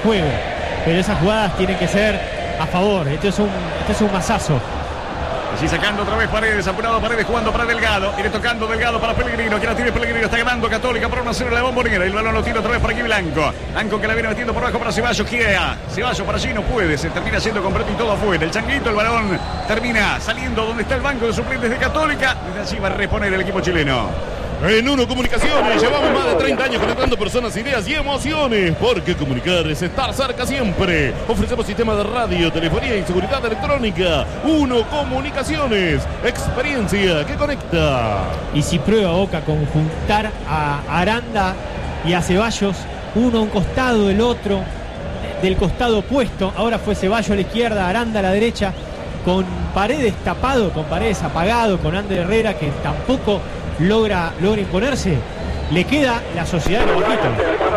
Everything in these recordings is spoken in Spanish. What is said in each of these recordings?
juego, pero esas jugadas tienen que ser a favor. Este es un masazo. Así sacando otra vez Paredes, apurado Paredes, jugando para Delgado, viene tocando Delgado para Pellegrino, que la tiene Pellegrino, está ganando Católica por 1-0 la Bombonera, el balón lo tira otra vez para aquí Blanco que la viene metiendo por abajo para Ceballos, Ceballos para allí no puede, se termina siendo completo y todo afuera, el changuito, el balón termina saliendo donde está el banco de suplentes de Católica, desde allí va a reponer el equipo chileno. En Uno Comunicaciones llevamos más de 30 años conectando personas, ideas y emociones, porque comunicar es estar cerca siempre. Ofrecemos sistemas de radio, telefonía y seguridad electrónica. Uno Comunicaciones, experiencia que conecta. Y si prueba Boca con juntar a Aranda y a Ceballos, uno a un costado, el otro del costado opuesto, ahora fue Ceballos a la izquierda, Aranda a la derecha, con Paredes tapado, con Paredes apagado, con Ander Herrera que tampoco logra imponerse, le queda la sociedad de Boquita.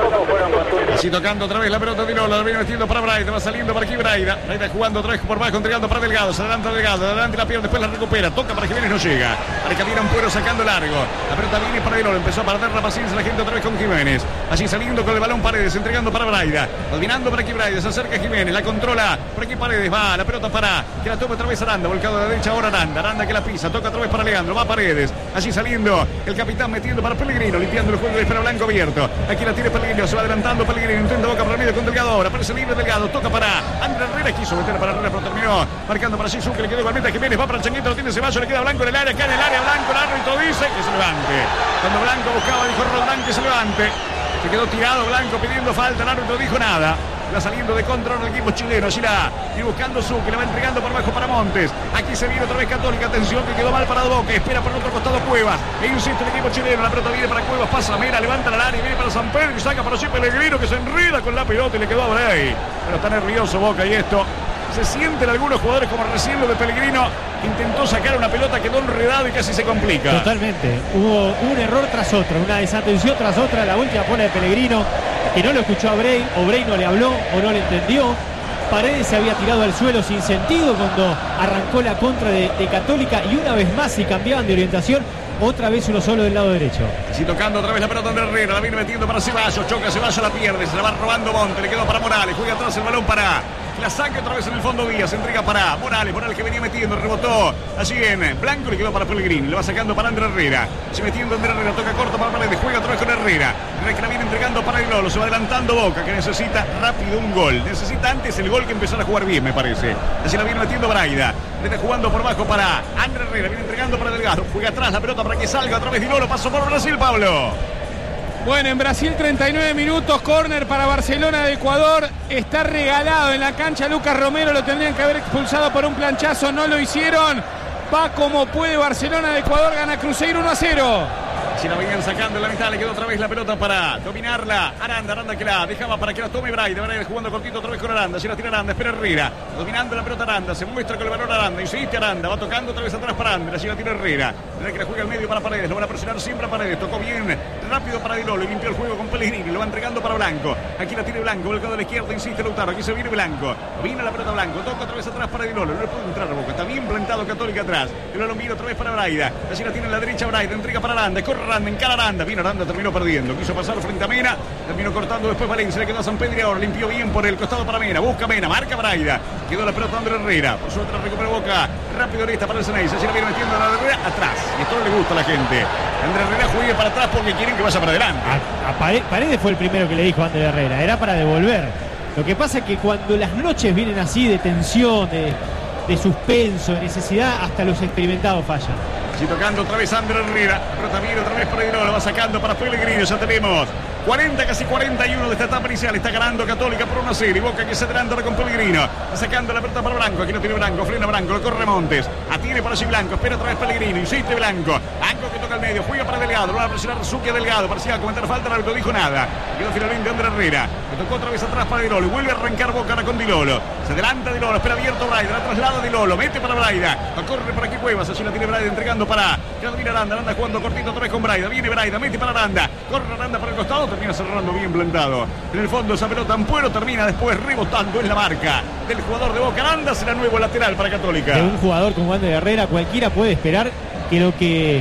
Así tocando otra vez la pelota de Lola, la viene metiendo para Braida, va saliendo para aquí Braida jugando otra vez por bajo, entregando para Delgado, se adelanta Delgado, adelante la pierde, después la recupera, toca para Jiménez, no llega, para que viene Ampuero sacando largo, la pelota viene para Lola, empezó a perder la paciencia la gente otra vez con Jiménez, así saliendo con el balón Paredes, entregando para Braida, dominando para aquí Braida, se acerca Jiménez, la controla, por aquí Paredes, va, la pelota para, que la toma otra vez Aranda, volcado a la derecha ahora Aranda que la pisa, toca otra vez para Leandro, va Paredes, allí saliendo, el capitán metiendo para Pellegrino, limpiando el juego de espera Blanco abierto, aquí la tiene Pellegrino, se va adelantando Pellegrino, intenta Boca por el medio con Delgado ahora, aparece libre Delgado, toca para Ander Herrera, quiso meter para Herrera, pero terminó marcando para Shizu, que le quedó igualmente a Jiménez, va para el changuito, lo tiene Ceballos, le queda Blanco en el área, acá en el área Blanco, el árbitro dice que se levante. Cuando Blanco buscaba, dijo Roldán que se levante, se quedó tirado Blanco pidiendo falta, el árbitro dijo nada. Va saliendo de contra del equipo chileno, allí la y buscando Su, que la va entregando por abajo para Montes. Aquí se viene otra vez Católica, atención que quedó mal parado Boca, espera por el otro costado Cuevas, e insiste el equipo chileno, la pelota viene para Cuevas, pasa Mera, levanta la área y viene para San Pedro y saca para allí Pellegrino que se enreda con la pelota y le quedó a Bray. Pero está nervioso Boca y esto se sienten algunos jugadores como recién lo de Pellegrino, intentó sacar una pelota, quedó enredado y casi se complica. Totalmente, hubo un error tras otro, una desatención tras otra, la última pone de Pellegrino, que no lo escuchó a Bray, o Bray no le habló, o no le entendió. Paredes se había tirado al suelo sin sentido cuando arrancó la contra de Católica, y una vez más si cambiaban de orientación, otra vez uno solo del lado derecho. Así tocando otra vez la pelota de Herrera, la viene metiendo para Ceballos, choca Ceballos, la pierde, se la va robando Monte, le quedó para Morales, juega atrás el balón para... La saca otra vez en el fondo Díaz, se entrega para Morales que venía metiendo, rebotó allí en Blanco, le quedó para Pellegrini, le va sacando para Ander Herrera, se metiendo Ander Herrera, toca corto para Paredes, juega otra vez con Herrera que la viene entregando para Lolo, se va adelantando Boca, que necesita rápido un gol, necesita antes el gol que empezar a jugar bien, me parece. Así la viene metiendo Braida, le está jugando por bajo para Ander Herrera, viene entregando para Delgado, juega atrás la pelota para que salga otra vez Lolo, pasó por Brasil, Pablo. Bueno, en Brasil 39 minutos, córner para Barcelona de Ecuador, está regalado en la cancha Lucas Romero, lo tendrían que haber expulsado por un planchazo, no lo hicieron, va como puede Barcelona de Ecuador, gana Cruzeiro 1-0. Si la venían sacando en la mitad, le quedó otra vez la pelota para dominarla. Aranda que la dejaba para que la tome Braida jugando cortito otra vez con Aranda. Si la tira Aranda, espera Herrera. Dominando la pelota Aranda, se muestra con el valor Aranda. Insiste Aranda, va tocando otra vez atrás para Ander. Así la tira Herrera. Que la juega al medio para Paredes, lo van a presionar siempre a Paredes. Tocó bien, rápido para Di Lolo y limpió el juego con Pellegrini. Lo va entregando para Blanco. Aquí la tiene Blanco, volcado a la izquierda, insiste Lautaro. Aquí se viene Blanco. Viene la pelota Blanco, toca otra vez atrás para Di Lolo. No le puede entrar a Boca, está bien plantado Católica atrás. Di Lolo mira otra vez para Braida. Así la tiene en la derecha Braida, entrega para Aranda. Corre Aranda, encara Aranda. Vino Aranda, terminó perdiendo. Quiso pasar frente a Mena. Terminó cortando después Valencia. Le quedó a San Pedro y ahora limpió bien por el costado para Mena. Busca Mena, marca Braida. Quedó la pelota Ander Herrera. Por suerte la recupera Boca. Rápido ahorita para el Ceneice. Así la viene metiendo a la Herrera atrás. Y esto no le gusta a la gente. Ander Herrera juegue para atrás porque quieren que vaya para adelante. A Paredes fue el primero que le dijo a Ander Herrera. Era para devolver. Lo que pasa es que cuando las noches vienen así de tensión, de suspenso, de necesidad, hasta los experimentados fallan. Así tocando otra vez Ander Herrera, pero también otra vez por Di Lolo, lo va sacando para Pellegrino, ya tenemos 40, casi 41 de esta etapa inicial, está ganando Católica por 1-0 y Boca que se adelanta con Pellegrino, sacando la pelota para Blanco, aquí no tiene Blanco, frena Blanco, lo corre Montes, atiene para allí Blanco, espera otra vez Pellegrino, insiste Blanco que toca al medio, juega para Delgado, lo va a presionar Suki a Delgado, parecía comentar falta, el árbitro dijo nada, quedó finalmente Ander Herrera, que tocó otra vez atrás para Di Lolo, y vuelve a arrancar Boca ahora con Di Lolo, se adelanta Di Lolo, espera abierto Braida, la traslada Di Lolo, mete para Braida, corre por aquí Cuevas, allí la tiene Braida entregando para Aranda jugando cortito otra vez con Braida, viene Braida, mete para Aranda, corre Aranda para el costado, termina cerrando bien plantado, en el fondo esa pelota Ampuero termina después rebotando en la marca del jugador de Boca. Aranda será nuevo lateral para Católica. De un jugador como Ander Herrera cualquiera puede esperar que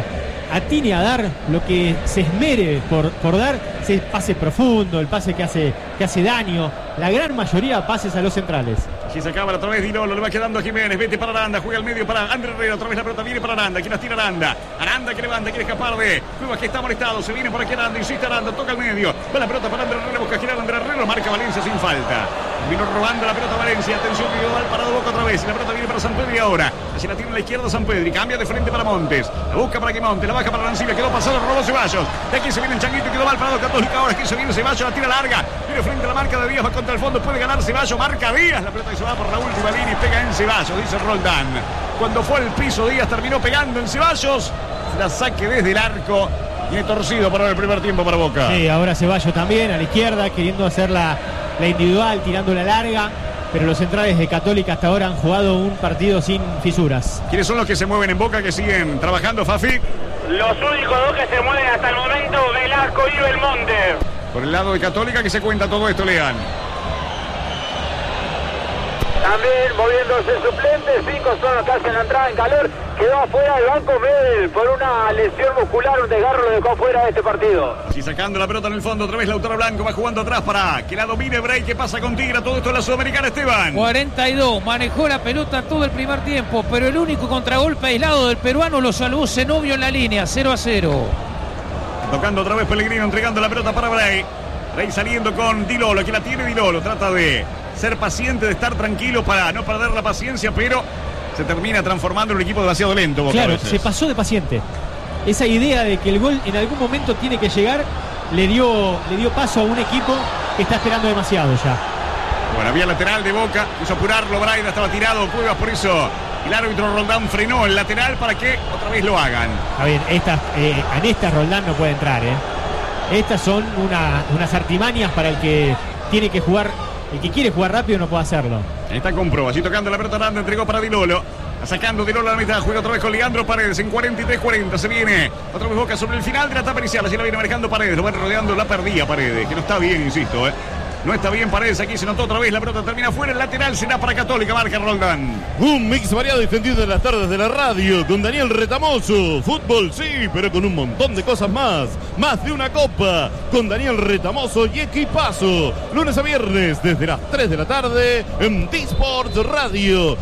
atine a dar, lo que se esmere por dar, ese pase profundo, el pase que hace daño, la gran mayoría pases a los centrales. Aquí se acaba otra vez Dilolo, le va quedando a Jiménez, vete para Aranda, juega al medio para Andrés Herrera, otra vez la pelota viene para Aranda, ¿quién las tira Aranda? Aranda que levanta, quiere escapar de Cuevas que está molestado, se viene por aquí Aranda, insiste Aranda, toca al medio, va la pelota para Andrés Herrera, busca girar Andrés Herrera, marca Valencia sin falta. Vino robando la pelota Valencia, atención individual, parado Boca otra vez, y la pelota viene para San Pedro y ahora, así la tiene a la izquierda San Pedro y cambia de frente para Montes, la busca para que Montes, la baja para Arancibia, quedó pasado, robó Ceballos, de aquí se viene el Changuito y quedó mal parado Católica, ahora aquí se viene Ceballos, la tira larga, viene frente a la marca de Díaz, va contra el fondo, puede ganar Ceballos, marca Díaz, la pelota que se va por la última línea y pega en Ceballos, dice Roldán. Cuando fue al piso Díaz terminó pegando en Ceballos, la saque desde el arco y es torcido para el primer tiempo para Boca. Sí, ahora Ceballos también a la izquierda, queriendo hacer la individual, tirando la larga, pero los centrales de Católica hasta ahora han jugado un partido sin fisuras. ¿Quiénes son los que se mueven en Boca, que siguen trabajando, Fafi? Los únicos dos que se mueven hasta el momento, Velasco y Belmonte. Por el lado de Católica, que se cuenta todo esto, Lean. También moviéndose suplentes, 5 son los que hacen la entrada en calor. Quedó afuera el banco Medel por una lesión muscular, un desgarro lo dejó fuera de este partido. Y sacando la pelota en el fondo, otra vez Lautaro Blanco va jugando atrás para que la domine Bray. ¿Qué pasa con Tigre? Todo esto en la Sudamericana, Esteban. 42, manejó la pelota todo el primer tiempo, pero el único contragolpe aislado del peruano lo salvó Zenobio en la línea, 0-0. Tocando otra vez Pellegrino, entregando la pelota para Bray. Bray saliendo con Dilolo, que la tiene Dilolo, trata de ser paciente, de estar tranquilo para no perder la paciencia, pero se termina transformando en un equipo demasiado lento. Boca, claro, se pasó de paciente. Esa idea de que el gol en algún momento tiene que llegar le dio paso a un equipo que está esperando demasiado ya. Bueno, había lateral de Boca, quiso apurarlo, Braida estaba tirado, Cuevas, por eso el árbitro Roldán frenó el lateral para que otra vez lo hagan. Está bien, en estas Roldán no puede entrar, Estas son unas artimañas para el que tiene que jugar. El que quiere jugar rápido no puede hacerlo. Está con Pro, así tocando la pelota Aranda, entregó para Dilolo. Sacando Dilolo a la mitad, juega otra vez con Leandro Paredes en 43-40. Se viene otra vez Boca sobre el final de la etapa inicial. Así la viene manejando Paredes, lo va rodeando, la perdía Paredes, que no está bien, insisto, No está bien Paredes, aquí se notó otra vez, la pelota termina fuera, el lateral será para Católica, marca Roldán. Un mix variado y extendido en las tardes de la radio con Daniel Retamoso. Fútbol sí, pero con un montón de cosas más. Más de una copa con Daniel Retamoso y equipazo. Lunes a viernes desde las 3 de la tarde en D-Sports Radio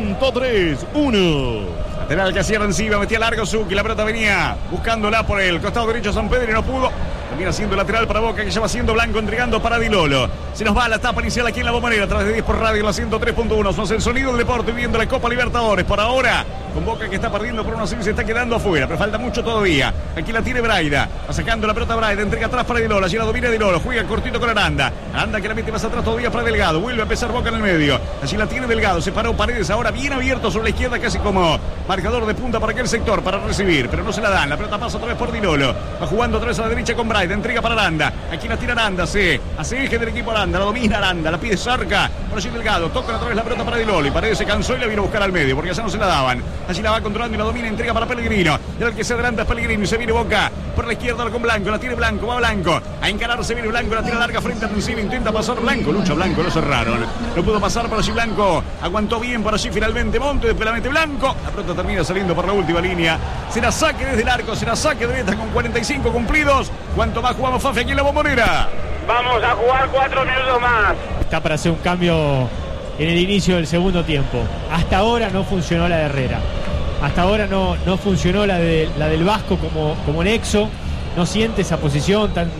103.1. Lateral que hacía encima, metía largo Zucchi, la pelota venía buscándola por el costado derecho San Pedro y no pudo. Termina siendo lateral para Boca, que ya va siendo Blanco, entregando para Dilolo. Se nos va la etapa inicial aquí en La Bombonera, a través de 10 por radio, la 103.1. Somos el sonido del deporte, viviendo la Copa Libertadores. Por ahora, con Boca que está perdiendo por 1-0 y se está quedando afuera, pero falta mucho todavía. Aquí la tiene Braida, va sacando la pelota Braida, entrega atrás para Dilolo, allí la domina Dilolo, juega cortito con Aranda. Aranda que la mete más atrás todavía para Delgado, vuelve a empezar Boca en el medio. Allí la tiene Delgado, se paró Paredes, ahora bien abierto sobre la izquierda, casi como marcador de punta para aquel sector, para recibir, pero no se la dan. La pelota pasa otra vez por Dilolo, va jugando otra vez a la derecha con Braida, entrega para Aranda. Aquí la tira Aranda, hace eje del equipo Aranda, la domina Aranda, la pide cerca, por allí Delgado, toca otra vez la pelota para Dilolo y Paredes se cansó y la vino a buscar al medio, porque ya no se la daban. Allí la va controlando y la domina, entrega para Pellegrino, y el que se adelanta es Pellegrino y se viene Boca por la izquierda con Blanco, la tiene Blanco, va Blanco, a encararse viene Blanco, la tira larga frente a Tencini, intenta pasar Blanco, lucha Blanco, lo cerraron, no pudo pasar por allí Blanco, aguantó bien por allí finalmente Monte, después la mete Blanco, la pelota termina saliendo por la última línea, será saque desde el arco, será saque de meta con 45 cumplidos. ¿Cuánto más jugamos, Fafi, aquí en La Bombonera? Vamos a jugar 4 minutos más. Está para hacer un cambio en el inicio del segundo tiempo. Hasta ahora no funcionó la de Herrera. Hasta ahora no funcionó la del Vasco como nexo. No siente esa posición tan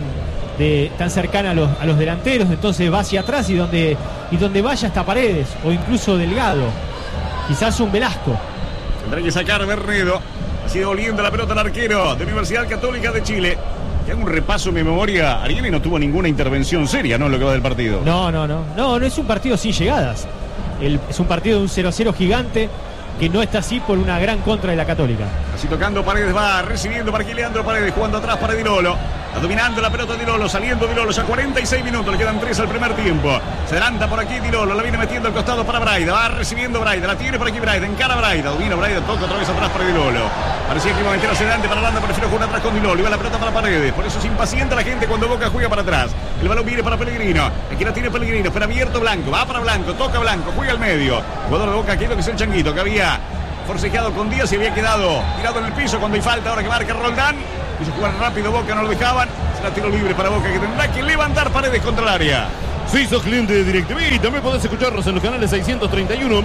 cercana a los delanteros. Entonces va hacia atrás y donde vaya hasta Paredes o incluso Delgado. Quizás un Velasco. Tendrá que sacar Bernedo. Ha sido volviendo la pelota al arquero de Universidad Católica de Chile. Que haga un repaso en mi memoria. Arieli no tuvo ninguna intervención seria, ¿no? En lo que va del partido. No es un partido sin llegadas. Es un partido de un 0-0 gigante que no está así por una gran contra de la Católica. Así tocando Paredes, va recibiendo para aquí Leandro Paredes, jugando atrás para Dilolo. Dominando la pelota Dilolo, saliendo Dilolo, ya 46 minutos, le quedan 3 al primer tiempo. Se adelanta por aquí Dilolo, la viene metiendo al costado para Braida, va recibiendo Braida, la tiene por aquí Braida, encara Braida, domina Braida, toca otra vez atrás para Dilolo. Parecía que iba a meter hacia adelante para Aranda, prefiero jugar atrás con Dilolo, y va la pelota para Paredes, por eso es impaciente la gente cuando Boca juega para atrás. El balón viene para Pellegrino, aquí la tiene Pellegrino, espera abierto Blanco, va para Blanco, toca Blanco, juega al medio. Jugador de Boca, aquí es lo que es el Changuito, que había forcejeado con Díaz y había quedado tirado en el piso cuando hay falta. Ahora que marca Roldán. Quiso jugar rápido Boca, no lo dejaban. Será tiro libre para Boca, que tendrá que levantar Paredes contra el área. Si sos cliente de DirecTV, también podés escucharnos en los canales 631,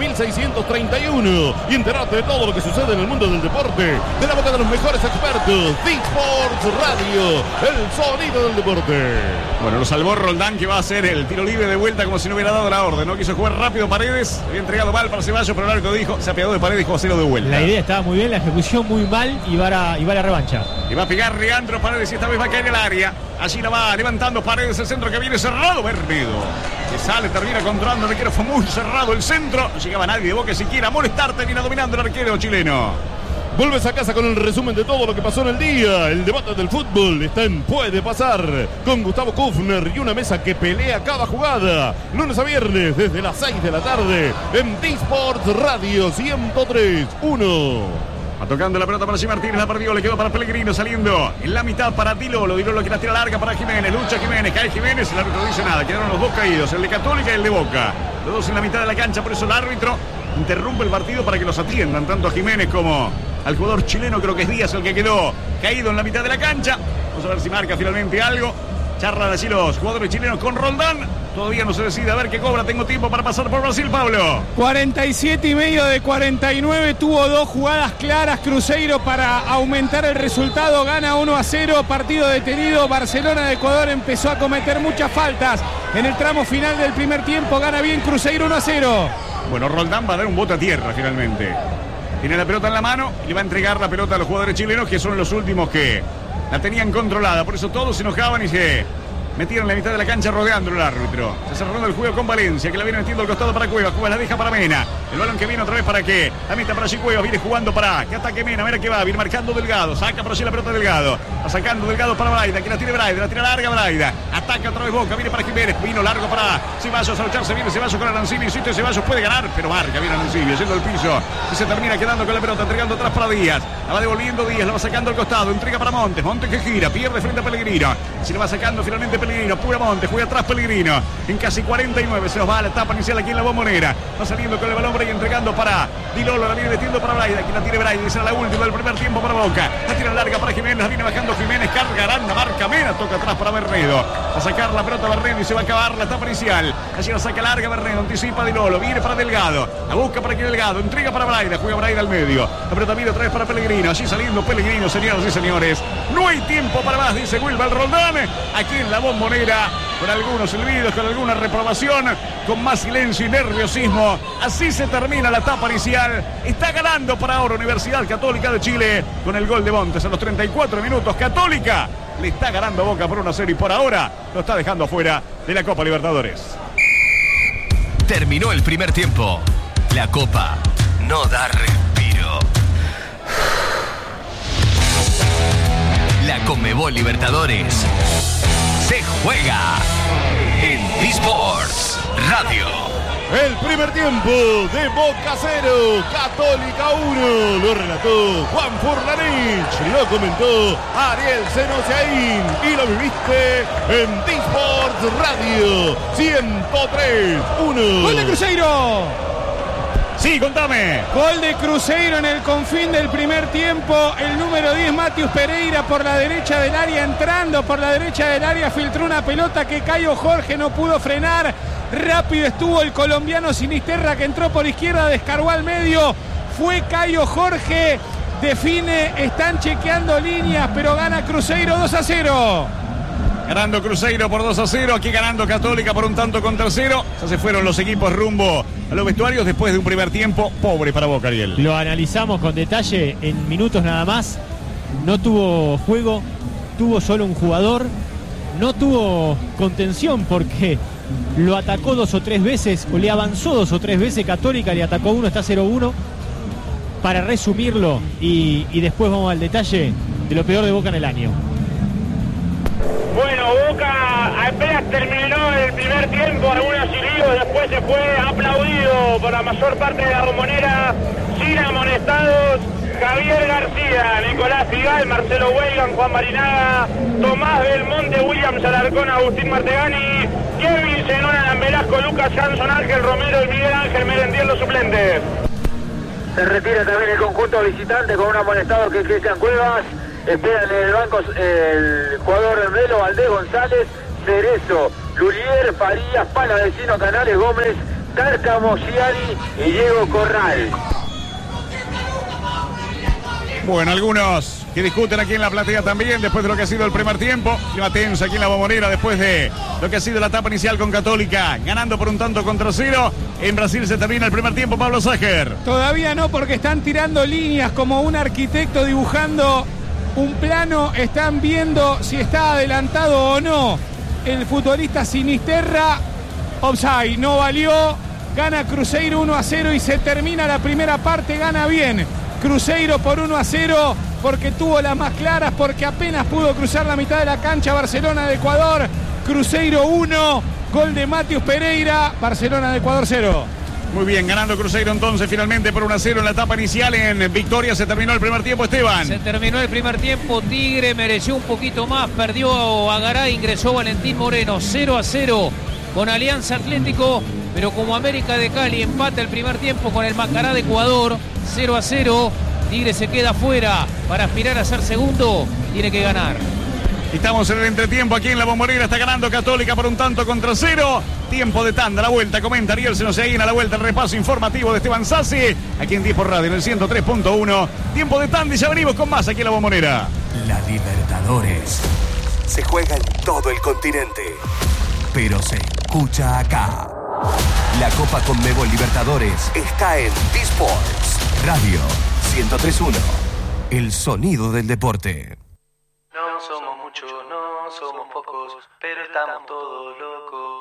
1631 y enterarte de todo lo que sucede en el mundo del deporte de la boca de los mejores expertos. Sports Radio, el sonido del deporte. Bueno, lo salvó Roldán, que va a hacer el tiro libre de vuelta como si no hubiera dado la orden. No quiso jugar rápido Paredes, había entregado mal para Ceballos, pero el árbitro dijo, se apiadó de Paredes y jugó a hacerlo de vuelta. La idea estaba muy bien, la ejecución muy mal y va la revancha. Y va a pegar Leandro Paredes y esta vez va a caer en el área. Allí la va levantando Paredes, el centro que viene cerrado, Bermedo. Que sale, termina controlando el arquero, fue muy cerrado el centro. No llegaba nadie de Boca siquiera a molestar, termina dominando el arquero chileno. Vuelves a casa con el resumen de todo lo que pasó en el día. El debate del fútbol está en Puede Pasar, con Gustavo Kufner y una mesa que pelea cada jugada. Lunes a viernes desde las 6 de la tarde en D-Sports Radio 103.1. Va tocando la pelota para G. Martínez, la perdió, le quedó para Pellegrino, saliendo en la mitad para Dilolo. Dilolo que la tira larga para Jiménez, lucha Jiménez, cae Jiménez, el árbitro no dice nada, quedaron los dos caídos, el de Católica y el de Boca. Los dos en la mitad de la cancha, por eso el árbitro interrumpe el partido para que los atiendan, tanto a Jiménez como al jugador chileno, creo que es Díaz el que quedó caído en la mitad de la cancha. Vamos a ver si marca finalmente algo. Charlan allí los jugadores chilenos con Roldán. Todavía no se decide, a ver qué cobra. Tengo tiempo para pasar por Brasil, Pablo. 47,5 de 49. Tuvo dos jugadas claras Cruzeiro para aumentar el resultado. Gana 1-0. Partido detenido. Barcelona de Ecuador empezó a cometer muchas faltas en el tramo final del primer tiempo. Gana bien Cruzeiro 1-0. Bueno, Roldán va a dar un bote a tierra finalmente. Tiene la pelota en la mano y le va a entregar la pelota a los jugadores chilenos, que son los últimos que la tenían controlada. Por eso todos se enojaban y se metieron en la mitad de la cancha rodeando el árbitro. Se cerró el juego con Valencia, que la viene metiendo al costado para Cuevas. Cuevas la deja para Mena. El balón que viene otra vez para que la meta para allí Cuevas. Viene jugando para que ataque Mena. Mira que va. Viene marcando Delgado. Saca por allí la pelota Delgado. Va sacando Delgado para Braida. Que la tiene Braida. La tira larga Braida. Ataca otra vez Boca. Viene para Jiménez. Vino largo para Ceballos. A lucharse. Viene Ceballos con Arancibia. Insiste, Ceballos puede ganar, pero marca bien Arancibia. Yendo al piso. Y se termina quedando con la pelota. Entregando atrás para Díaz. La va devolviendo Díaz. La va sacando al costado. Entrega para Montes. Montes que gira. Pierde frente a Pellegrino. Se le va sacando finalmente Pellegrino. Pura Montes. Juega atrás Pellegrino. En casi 49 se nos va a la etapa inicial aquí en la Bombonera. Va saliendo con el balón y entregando para Dilolo. La viene metiendo para Braida. Aquí la tiene Braida. Y será la última del primer tiempo para Boca. La tira larga para Jiménez. La viene bajando Jiménez. Carga Aranda. Marca Mena. Toca atrás para Bernedo. Va a sacar la pelota Bernedo y se va a acabar la etapa inicial. Allí la saca larga Bernedo. Anticipa Dilolo. Viene para Delgado. La busca para que Delgado. Entrega para Braida. Juega Braida al medio. La pelota viene otra vez para Pellegrino. Allí saliendo Pellegrino, señoras y señores. No hay tiempo para más, dice Wilbal Roldán. Aquí en la Bombonera. Con algunos silbidos, con alguna reprobación, con más silencio y nerviosismo. Así se termina la etapa inicial. Está ganando para ahora Universidad Católica de Chile con el gol de Montes a los 34 minutos. Católica le está ganando a Boca por 1-0 y por ahora lo está dejando afuera de la Copa Libertadores. Terminó el primer tiempo. La Copa no da respiro. La Conmebol Libertadores se juega en D-Sports Radio. El primer tiempo de Boca 0, Católica 1. Lo relató Juan Furlanich, lo comentó Ariel Senosiaín y lo viviste en D-Sports Radio 103.1. ¡Gol de Cruzeiro! Sí, contame. Gol de Cruzeiro en el confín del primer tiempo. El número 10, Matius Pereira, por la derecha del área, entrando por la derecha del área, filtró una pelota que Caio Jorge no pudo frenar. Rápido estuvo el colombiano Sinisterra, que entró por izquierda, descargó al medio. Fue Caio Jorge, define, están chequeando líneas, pero gana Cruzeiro 2-0. Ganando Cruzeiro por 2-0, aquí ganando Católica por un tanto contra 0. Ya se fueron los equipos rumbo a los vestuarios después de un primer tiempo pobre para Boca, Ariel. Lo analizamos con detalle en minutos nada más. No tuvo juego, tuvo solo un jugador. No tuvo contención porque lo atacó 2 o 3 veces, o le avanzó 2 o 3 veces. Católica le atacó 1, está 0-1. Para resumirlo, y después vamos al detalle de lo peor de Boca en el año. Bueno, Boca apenas terminó el primer tiempo, algunos silbidos, después se fue aplaudido por la mayor parte de la Bombonera, sin amonestados. Javier García, Nicolás Figal, Marcelo Weigan, Juan Marinaga, Tomás Belmonte, Williams Alarcón, Agustín Martegani, Kevin Zenón, Alan Velasco, Lucas Hanson, Ángel Romero y Miguel Ángel Merendier, los suplentes. Se retira también el conjunto visitante con un amonestado que es Cristian Cuevas. Esperan en el banco el jugador Melo, Valdés, González, Cerezo, Lulier, Farías, Palavecino, Canales, Gómez, Cárcamo, Gianni y Diego Corral. Bueno, algunos que discuten aquí en la platea también después de lo que ha sido el primer tiempo. Clima tenso aquí en la Bombonera después de lo que ha sido la etapa inicial con Católica, ganando por 1-0. En Brasil se termina el primer tiempo, Pablo Sájer. Todavía no, porque están tirando líneas como un arquitecto dibujando un plano. Están viendo si está adelantado o no el futbolista Sinisterra. Offside, no valió. Gana Cruzeiro 1-0 y se termina la primera parte. Gana bien Cruzeiro por 1-0 porque tuvo las más claras, porque apenas pudo cruzar la mitad de la cancha. Barcelona de Ecuador, Cruzeiro 1, gol de Matheus Pereira, Barcelona de Ecuador 0. Muy bien, ganando Cruzeiro entonces finalmente por 1-0 en la etapa inicial. En victoria se terminó el primer tiempo, Esteban. Se terminó el primer tiempo, Tigre mereció un poquito más, perdió a Garay, ingresó Valentín Moreno, 0-0 con Alianza Atlético, pero como América de Cali empata el primer tiempo con el Macará de Ecuador, 0-0, Tigre se queda fuera para aspirar a ser segundo, tiene que ganar. Estamos en el entretiempo aquí en la Bombonera, está ganando Católica por 1-0. Tiempo de tanda, la vuelta, comenta Ariel Senoseguín, a la vuelta el repaso informativo de Esteban Sassi, aquí en 10 por Radio, en el 103.1. Tiempo de tanda y ya venimos con más aquí en la Bombonera. La Libertadores se juega en todo el continente, pero se escucha acá. La Copa Conmebol Libertadores está en D-Sports Radio 103.1. El sonido del deporte. No somos muchos, no somos pocos, pero estamos todos locos.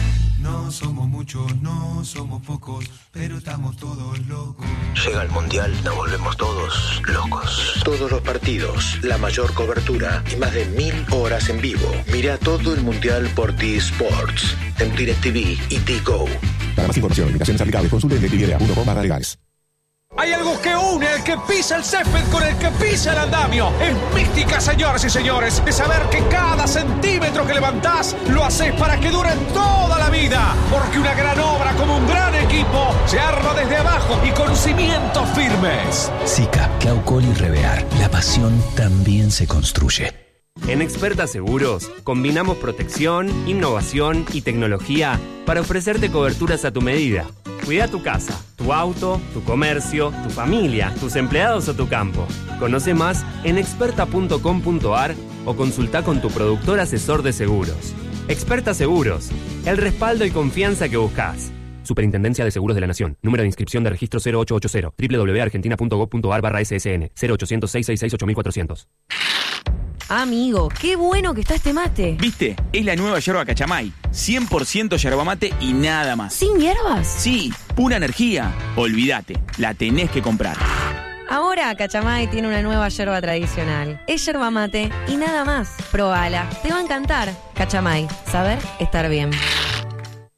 No somos muchos, no somos pocos, pero estamos todos locos. Llega el Mundial, nos volvemos todos locos. Todos los partidos, la mayor cobertura y más de 1000 horas en vivo. Mira todo el Mundial por T-Sports, en DirecTV y T-Go. Para más información, limitaciones aplicables, consulte en DirecTV.com/legales. Hay algo que une el que pisa el césped con el que pisa el andamio. Es mística, señoras y señores, de saber que cada centímetro que levantás lo haces para que dure toda la vida. Porque una gran obra como un gran equipo se arma desde abajo y con cimientos firmes. Sica, Claucol y Revear. La pasión también se construye. En Experta Seguros, combinamos protección, innovación y tecnología para ofrecerte coberturas a tu medida. Cuida tu casa, tu auto, tu comercio, tu familia, tus empleados o tu campo. Conoce más en experta.com.ar o consulta con tu productor asesor de seguros. Experta Seguros, el respaldo y confianza que buscas. Superintendencia de Seguros de la Nación. Número de inscripción de registro 0880. www.argentina.gov.ar/SSN. 0800-666-8400. Amigo, qué bueno que está este mate. ¿Viste? Es la nueva yerba Cachamay. 100% yerba mate y nada más. ¿Sin hierbas? Sí, pura energía. Olvídate, la tenés que comprar. Ahora Cachamay tiene una nueva yerba tradicional. Es yerba mate y nada más. Probala, te va a encantar. Cachamay, saber estar bien.